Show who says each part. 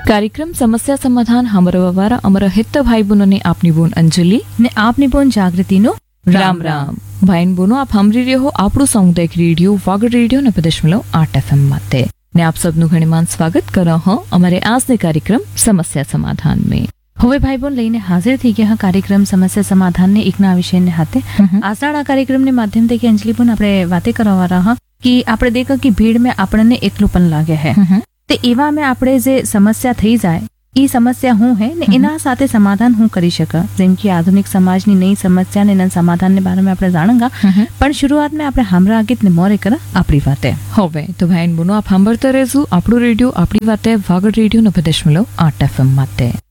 Speaker 1: कार्यक्रम समस्या समाधान हमारा वारा अमर हित भाई बहनों ने आपनी बोन अंजलि
Speaker 2: ने आपनी बोन जागृति नो
Speaker 1: राम राम भाई बहनों आप हमरी रहे हो આપણું સામુદાયિક રેડિયો વાગડ રેડિયો ને 8 FM માતે ને આપ સબનું ઘણીમાન સ્વાગત કરો હો અમારે આજને કાર્યક્રમ સમસ્યા સમાધાન में
Speaker 2: હવે ભાઈ બોન લઈને હાજર થઈ ગયા કાર્યક્રમ સમસ્યા સમાધાન ને એકના વિષયને હાથે આજના કાર્યક્રમને માધ્યમથી કે અંજલિ બોન આપણે વાતે કરવા રહા કે આપણે દેખા કે ભીડ में આપણને એકલુંપન લાગે હે તે એવા में આપણે જે સમસ્યા થઈ જાય ई समस्या हूँ है ने एना साथे समाधान हूँ करी शका जेम कि आधुनिक समाज नी नई समस्या ने एना समाधान ने बारे में આપણે જાણંગા પણ શરૂઆત में આપણે હામરા આગીત ને મોરે કરા આપણી વાતે
Speaker 1: હવે તો ભાઈ બનો આપ સાંભળતા રહેજો આપણું રેડિયો આપણી વાતે વાગડ રેડિયો 8 FM માતે।